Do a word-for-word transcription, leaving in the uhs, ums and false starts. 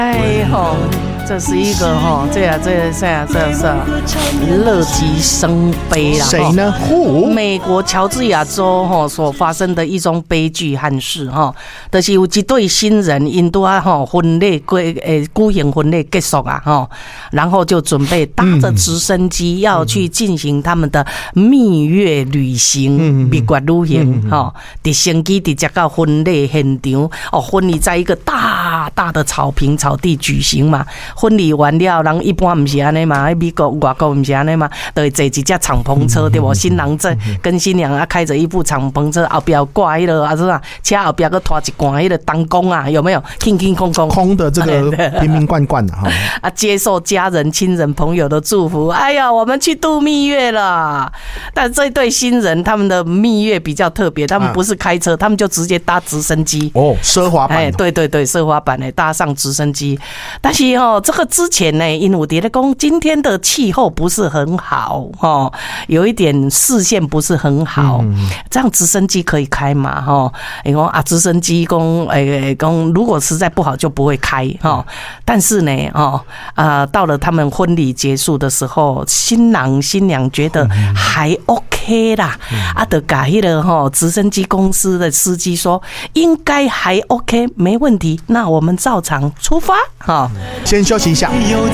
哎吼，这是一个哈，这呀这这呀这是乐极生悲啦。 谁呢？ 美国乔治亚州哈所发生的一宗悲剧憾事哈，就是有一对新人，因都啊哈婚礼过诶举行婚礼结束啊哈，然后就准备搭着直升机要去进行他们的蜜月旅行，蜜月旅行哈。直升机直接到婚礼现场哦，婚礼在一个大大的草坪草地举行嘛。婚礼完了，人一般不是安尼嘛，喺美国、外国不是安尼嘛，都会坐一架敞篷车，对不？新郎这跟新娘啊开着一部敞篷车，后边挂迄个啊是吧？车后边个拖一罐迄个灯光啊，有没有？空空空空空的这个瓶瓶罐罐的哈啊，接受家人、亲人、朋友的祝福。哎呀，我们去度蜜月了。但这对新人他们的蜜月比较特别，他们不是开车，他们就直接搭直升机哦，奢华版。 哎，对对对，奢华版的搭上直升机，但是哦，这个之前呢，因为蝶的公今天的气候不是很好哦，有一点视线不是很好，嗯、这样直升机可以开嘛？哈，你说啊，直升机公诶公，如果实在不好就不会开哈。但是呢，哦啊，到了他们婚礼结束的时候，新郎新娘觉得还 OK 啦，嗯、啊，就甲迄个哈直升机公司的司机说，应该还 OK， 没问题，那我们照常出发哈。 先休息一下。